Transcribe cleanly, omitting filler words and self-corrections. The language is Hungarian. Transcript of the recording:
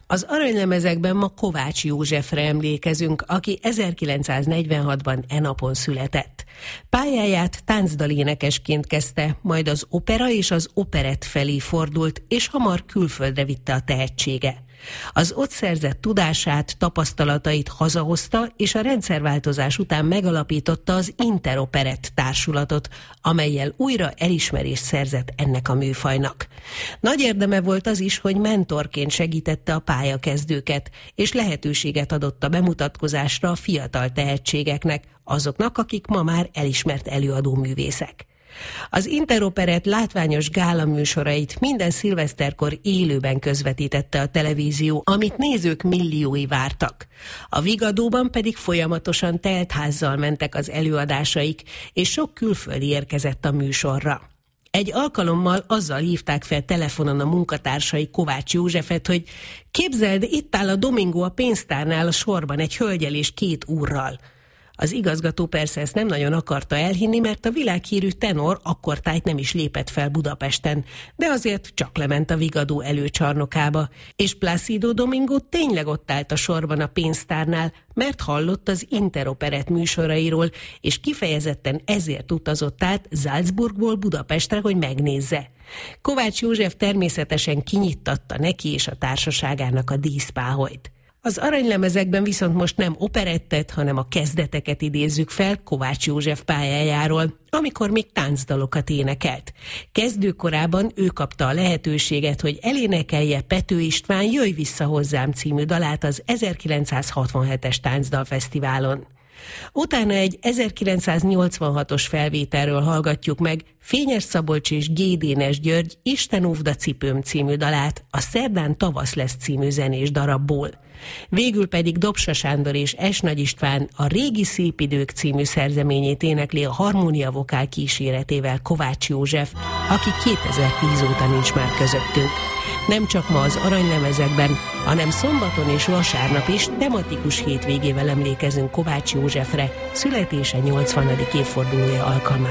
Az aranylemezekben ma Kovács Józsefre emlékezünk, aki 1946-ban e napon született. Pályáját táncdalénekesként kezdte, majd az opera és az operett felé fordult, és hamar külföldre vitte a tehetsége. Az ott szerzett tudását, tapasztalatait hazahozta, és a rendszerváltozás után megalapította az Interoperett társulatot, amellyel újra elismerést szerzett ennek a műfajnak. Nagy érdeme volt az is, hogy mentorként segítette a pályakezdőket, és lehetőséget adott a bemutatkozásra a fiatal tehetségeknek, azoknak, akik ma már elismert előadóművészek. Az Interoperett látványos gálaműsorait minden szilveszterkor élőben közvetítette a televízió, amit nézők milliói vártak. A Vigadóban pedig folyamatosan teltházzal mentek az előadásaik, és sok külföldi érkezett a műsorra. Egy alkalommal azzal hívták fel telefonon a munkatársai Kovács Józsefet, hogy képzeld, itt áll a Domingo a pénztárnál a sorban egy hölgyel és 2 úrral. Az igazgató persze ezt nem nagyon akarta elhinni, mert a világhírű tenor akkortájt nem is lépett fel Budapesten, de azért csak lement a Vigadó előcsarnokába, és Plácido Domingo tényleg ott állt a sorban a pénztárnál, mert hallott az Interoperett műsorairól, és kifejezetten ezért utazott át Salzburgból Budapestre, hogy megnézze. Kovács József természetesen kinyittatta neki és a társaságának a díszpáholyt. Az aranylemezekben viszont most nem operettet, hanem a kezdeteket idézzük fel Kovács József pályájáról, amikor még táncdalokat énekelt. Kezdőkorában ő kapta a lehetőséget, hogy elénekelje Pető István Jöjj vissza hozzám című dalát az 1967-es táncdalfesztiválon. Utána egy 1986-os felvételről hallgatjuk meg Fényes Szabolcs és G. Dénes György Isten óvd a cipőm című dalát a Szerdán tavasz lesz című zenés darabból. Végül pedig Dobsa Sándor és S. Nagy István a Régi szép idők című szerzeményét énekli a harmónia vokál kíséretével Kovács József, aki 2010 óta nincs már közöttünk. Nem csak ma az aranylemezekben, hanem szombaton és vasárnap is tematikus hétvégével emlékezünk Kovács Józsefre, születése 80. évfordulója alkalmával.